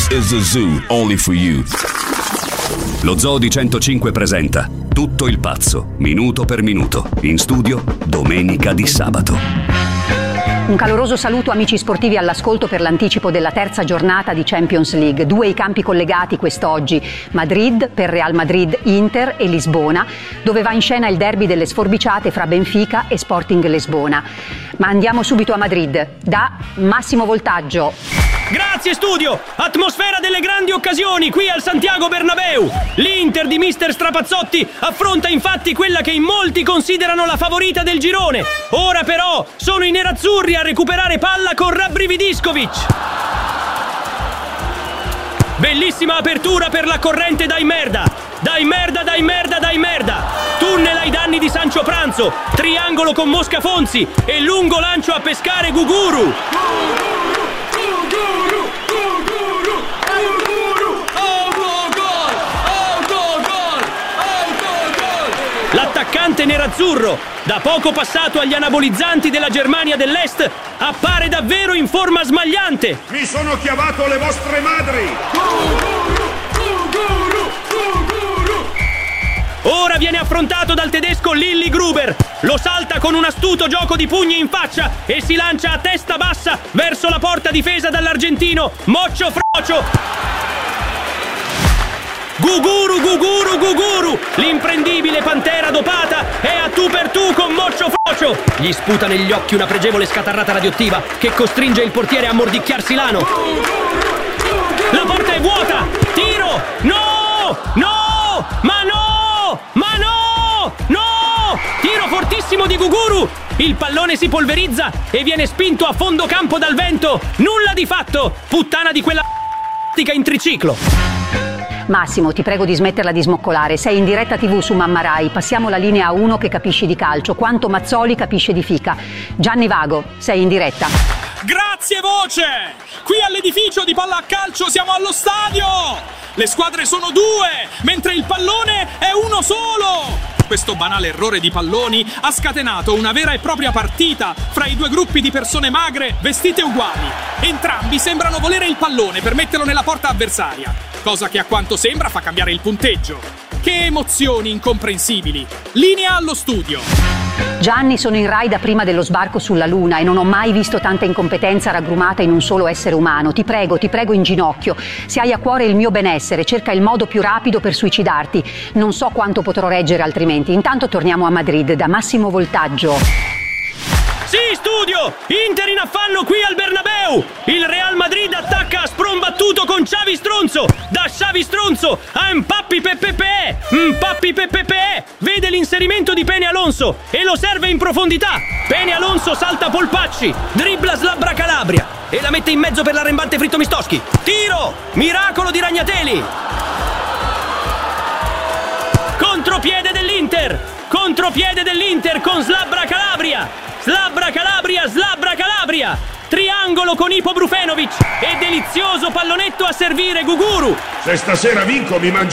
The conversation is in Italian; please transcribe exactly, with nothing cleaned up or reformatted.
is a zoo only for you. Lo Zoo di centocinque presenta Tutto il pazzo, minuto per minuto, in studio domenica di sabato. Un caloroso saluto amici sportivi all'ascolto per l'anticipo della terza giornata di Champions League. Due i campi collegati quest'oggi: Madrid per Real Madrid, Inter e Lisbona, dove va in scena il derby delle sforbiciate fra Benfica e Sporting Lisbona. Ma andiamo subito a Madrid, da Massimo Voltaggio. Grazie studio! Atmosfera delle grandi occasioni qui al Santiago Bernabéu. L'Inter di mister Strapazzotti affronta infatti quella che in molti considerano la favorita del girone. Ora però sono i nerazzurri a recuperare palla con Rabbrividiscovic. Bellissima apertura per la corrente dai merda. Dai merda, dai merda, dai merda. Tunnel ai danni di Sancho Pranzo. Triangolo con Mosca Fonzi e lungo lancio a pescare Guguru. L'attaccante nerazzurro, da poco passato agli anabolizzanti della Germania dell'Est, appare davvero in forma smagliante. Mi sono chiavato le vostre madri! Ora viene affrontato dal tedesco Lilli Gruber. Lo salta con un astuto gioco di pugni in faccia e si lancia a testa bassa verso la porta difesa dall'argentino Moccio Frocio. Guguru, Guguru, Guguru! L'imprendibile pantera dopata è a tu per tu con Moccio Frocio. Gli sputa negli occhi una pregevole scatarrata radioattiva che costringe il portiere a mordicchiarsi l'ano. La porta è vuota! Tiro! No! No! Ma no! Ma no! No! Tiro fortissimo di Guguru! Il pallone si polverizza e viene spinto a fondo campo dal vento. Nulla di fatto! Puttana di quella in triciclo. Massimo, ti prego di smetterla di smoccolare. Sei in diretta tivù su Mamma Rai. Passiamo la linea a uno che capisci di calcio, quanto Mazzoli capisce di fica. Gianni Vago, sei in diretta. Grazie voce! Qui all'edificio di palla a calcio siamo allo stadio! Le squadre sono due, mentre il pallone è uno solo! Questo banale errore di palloni ha scatenato una vera e propria partita fra i due gruppi di persone magre vestite uguali. Entrambi sembrano volere il pallone per metterlo nella porta avversaria, cosa che a quanto sembra fa cambiare il punteggio. Che emozioni incomprensibili! Linea allo studio. Gianni, sono in Rai da prima dello sbarco sulla Luna e non ho mai visto tanta incompetenza raggrumata in un solo essere umano. Ti prego, ti prego in ginocchio. Se hai a cuore il mio benessere, cerca il modo più rapido per suicidarti. Non so quanto potrò reggere altrimenti. Intanto torniamo a Madrid, da Massimo Voltaggio. Sì, studio! Inter in affanno qui al Bernabéu! Il Real Madrid attacca a sprombattuto con Xavi Stronzo! Da Xavi Stronzo a Mpappi Pepepe! Mpappi Pepepe! Vede l'inserimento di Pene Alonso e lo serve in profondità! Pene Alonso salta Polpacci, dribbla Slabra Calabria e la mette in mezzo per l'arrembante Fritto Mistoschi. Tiro! Miracolo di Ragnatelli! Contropiede dell'Inter! Contropiede dell'Inter con Slabra Calabria! Slabra Calabria, Slabra Calabria! Triangolo con Ipo Brufenovic e delizioso pallonetto a servire Guguru. Se stasera vinco mi mangio